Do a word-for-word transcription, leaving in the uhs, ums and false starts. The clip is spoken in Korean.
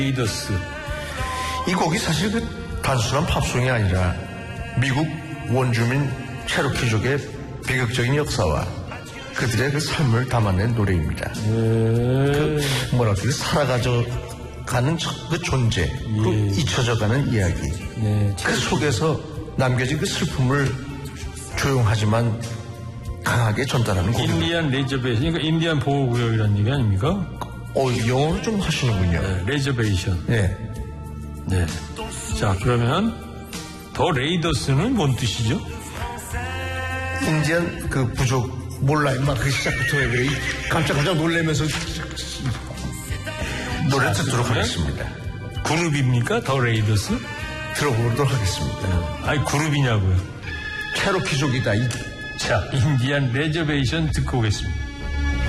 레이더스. 이 곡이 사실 그 단순한 팝송이 아니라 미국 원주민 체로키족의 비극적인 역사와 그들의 그 삶을 담아낸 노래입니다. 예. 그 뭐라 그래 살아가져 가는 그 존재, 그 예. 잊혀져가는 이야기. 예. 그 속에서 남겨진 그 슬픔을 조용하지만 강하게 전달하는 곡입니다. 인디안 레저베이션, 그러니까 인디안 보호구역이라는 얘기 아닙니까? 어, 영어를 좀 하시는군요. 네, 레저베이션. 네. 네. 자, 그러면 더 레이더스는 뭔 뜻이죠? 인디안 그 부족 몰라요. 막 그 시작부터 왜 그래? 깜짝깜짝 놀라면서 노래 듣도록 하겠습니다. 그룹입니까? 더 레이더스? 들어보도록 하겠습니다. 아니, 그룹이냐고요. 체로키족이다. 이 자, 인디안 레저베이션 듣고 오겠습니다.